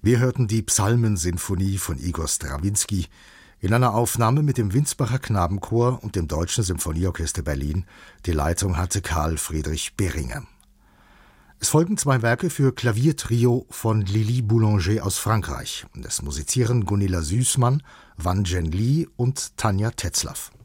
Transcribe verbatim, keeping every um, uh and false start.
Wir hörten die Psalmensinfonie von Igor Strawinski in einer Aufnahme mit dem Winsbacher Knabenchor und dem Deutschen Symphonieorchester Berlin. Die Leitung hatte Karl Friedrich Behringer. Es folgen zwei Werke für Klaviertrio von Lili Boulanger aus Frankreich. Es musizieren Gunilla Süßmann, Wan Zhenli und Tanja Tetzlaff.